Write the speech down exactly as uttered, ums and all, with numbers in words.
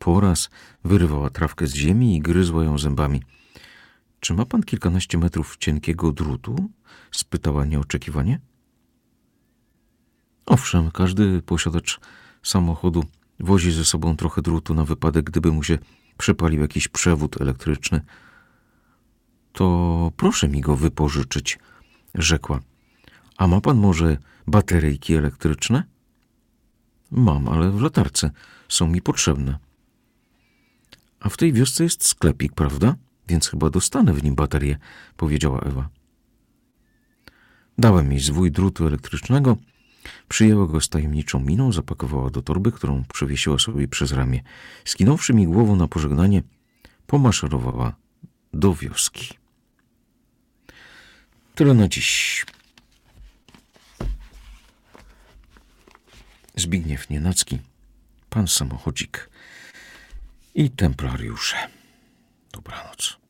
po raz wyrywała trawkę z ziemi i gryzła ją zębami. Czy ma pan kilkanaście metrów cienkiego drutu? Spytała nieoczekiwanie. Owszem, każdy posiadacz samochodu wozi ze sobą trochę drutu na wypadek, gdyby mu się przepalił jakiś przewód elektryczny. To proszę mi go wypożyczyć, rzekła. A ma pan może bateryjki elektryczne? Mam, ale w latarce. Są mi potrzebne. A w tej wiosce jest sklepik, prawda? Więc chyba dostanę w nim baterię, powiedziała Ewa. Dałem jej zwój drutu elektrycznego, przyjęła go z tajemniczą miną, zapakowała do torby, którą przewiesiła sobie przez ramię. Skinąwszy mi głową na pożegnanie, pomaszerowała do wioski. Tyle na dziś. Zbigniew Nienacki, Pan Samochodzik i Templariusze. Dobranoc.